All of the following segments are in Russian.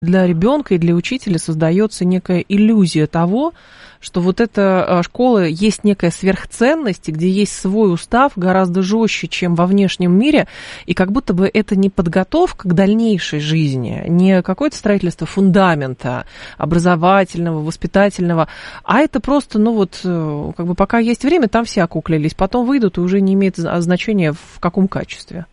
Для ребенка и для учителя создается некая иллюзия того, что вот эта школа есть некая сверхценность, где есть свой устав гораздо жестче, чем во внешнем мире, и как будто бы это не подготовка к дальнейшей жизни, не какое-то строительство фундамента образовательного, воспитательного, а это просто, как бы пока есть время, там все окуклились, потом выйдут и уже не имеет значения в каком качестве.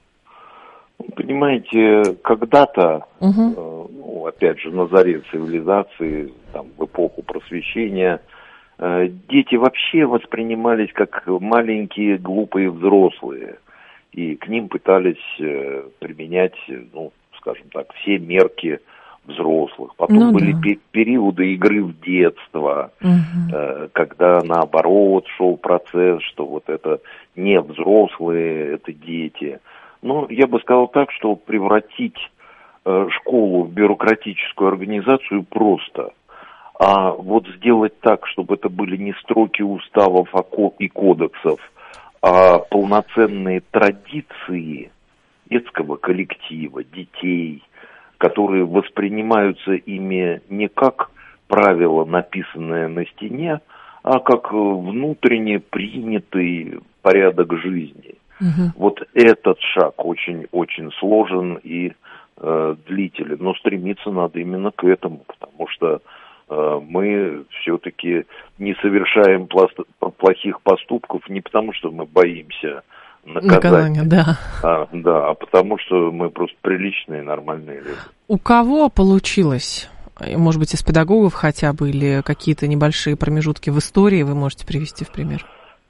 Понимаете, когда-то, опять же, на заре цивилизации, там, в эпоху просвещения, дети вообще воспринимались как маленькие глупые взрослые, и к ним пытались применять, скажем так, все мерки взрослых. Потом были периоды игры в детство, когда наоборот шел процесс, что вот это не взрослые, это дети. Но я бы сказал так, что превратить школу в бюрократическую организацию просто. А вот сделать так, чтобы это были не строки уставов и кодексов, а полноценные традиции детского коллектива, детей, которые воспринимаются ими не как правило, написанное на стене, а как внутренне принятый порядок жизни. Вот этот шаг очень-очень сложен и длителен, но стремиться надо именно к этому, потому что мы все-таки не совершаем плохих поступков не потому, что мы боимся наказания, а потому что мы просто приличные, нормальные люди. У кого получилось? Может быть, из педагогов хотя бы, или какие-то небольшие промежутки в истории вы можете привести в пример?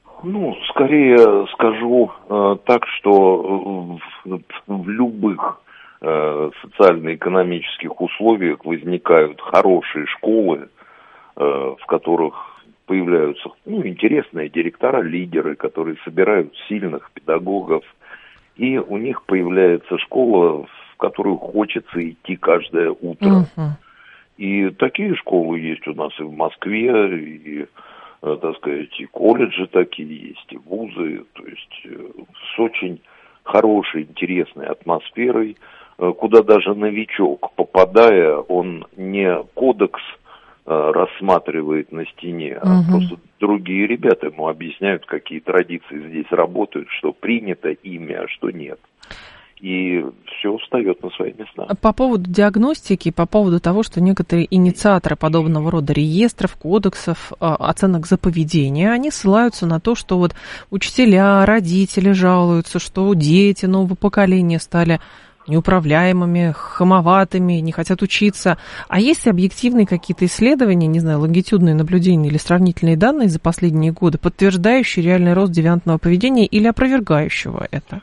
Скорее скажу так, что в любых социально-экономических условиях возникают хорошие школы, в которых появляются интересные директора, лидеры, которые собирают сильных педагогов, и у них появляется школа, в которую хочется идти каждое утро. И такие школы есть у нас и в Москве, и, так сказать, и колледжи такие есть, и вузы, то есть с очень хорошей, интересной атмосферой, куда даже новичок, попадая, он не кодекс рассматривает на стене, а просто другие ребята ему объясняют, какие традиции здесь работают, что принято ими, а что нет. И все встает на свои места. По поводу диагностики, по поводу того, что некоторые инициаторы подобного рода реестров, кодексов, оценок за поведение, они ссылаются на то, что вот учителя, родители жалуются, что дети нового поколения стали неуправляемыми, хамоватыми, не хотят учиться. А есть объективные какие-то исследования, не знаю, лонгитюдные наблюдения или сравнительные данные за последние годы, подтверждающие реальный рост девиантного поведения или опровергающего это?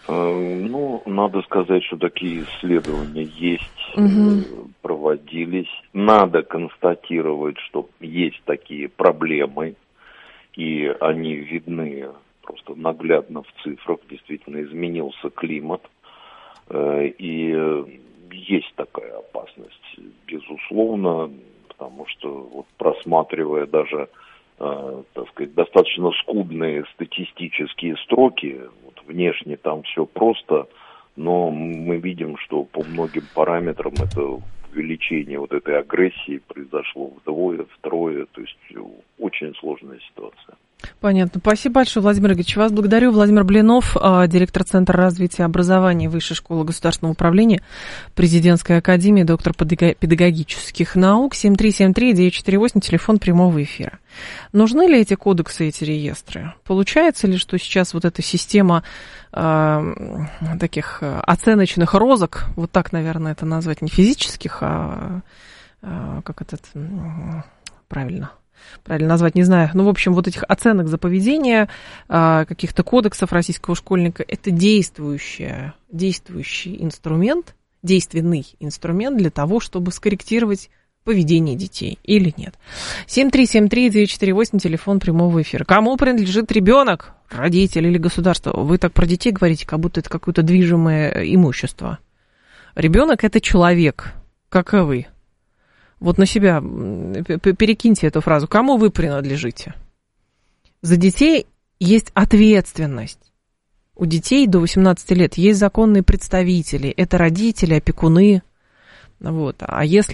Надо сказать, что такие исследования есть, проводились. Надо констатировать, что есть такие проблемы, и они видны просто наглядно в цифрах. Действительно, изменился климат, и есть такая опасность, безусловно, потому что, вот, просматривая даже, так сказать, достаточно скудные статистические строки, вот, внешне там все просто, но мы видим, что по многим параметрам это увеличение вот этой агрессии произошло вдвое, втрое, то есть очень сложная ситуация. Понятно. Спасибо большое, Владимир Игоревич. Вас благодарю. Владимир Блинов, директор Центра развития образования Высшей школы государственного управления, Президентской академии, доктор педагогических наук. 7373948, телефон прямого эфира. Нужны ли эти кодексы, эти реестры? Получается ли, что сейчас вот эта система таких оценочных розок, вот так, наверное, это назвать, не физических, а как это правильно назвать, не знаю. В общем, вот этих оценок за поведение, каких-то кодексов российского школьника, это действующий инструмент, действенный инструмент для того, чтобы скорректировать поведение детей или нет. 7373948, телефон прямого эфира. Кому принадлежит ребенок, родитель или государство? Вы так про детей говорите, как будто это какое-то движимое имущество. Ребенок — это человек, как и вы. Вот на себя перекиньте эту фразу. Кому вы принадлежите? За детей есть ответственность. У детей до 18 лет есть законные представители. Это родители, опекуны. Вот. А если